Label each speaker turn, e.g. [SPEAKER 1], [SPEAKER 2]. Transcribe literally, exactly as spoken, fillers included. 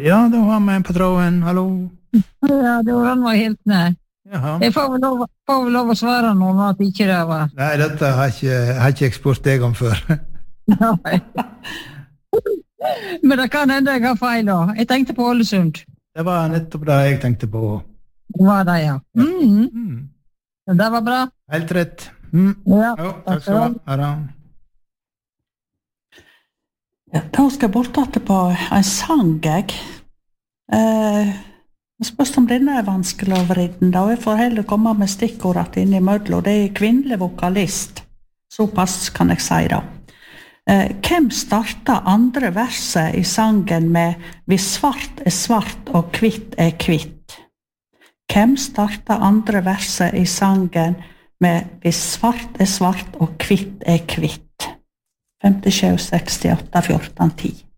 [SPEAKER 1] Ja, då har man en på tråden. Hallå?
[SPEAKER 2] Ja, det var han var helt nær.
[SPEAKER 1] Jaha.
[SPEAKER 2] Jeg får vel lov, får vel lov å svare noe om at ikke det var.
[SPEAKER 1] Nei, dette har ikke, har ikke jeg spurt deg om før.
[SPEAKER 2] Men det kan hende jeg har feil da. Jeg tenkte på Ålesund.
[SPEAKER 1] Det var nettopp det jeg tenkte på.
[SPEAKER 2] Det var det, ja. Mm.
[SPEAKER 1] Mm.
[SPEAKER 2] Det var bra.
[SPEAKER 1] Helt rett. Mm.
[SPEAKER 2] Ja,
[SPEAKER 1] Jo, takk skal du ha. Ha det.
[SPEAKER 3] Ja, da skal jeg bort på en sang, jeg. Eh, jeg spørs om denne er vanskelig å vriden, da. Jeg får heller komme med stikkordet inn i mødlo. Det er kvinnelig vokalist. Såpass kan jeg si da. Eh, hvem startet andre verset i sangen med «Hvis svart er svart og kvitt er kvitt»? Hvem startet andre verset i sangen med «Hvis svart er svart og kvitt er kvitt»? fem sju seks åtte fjorten ti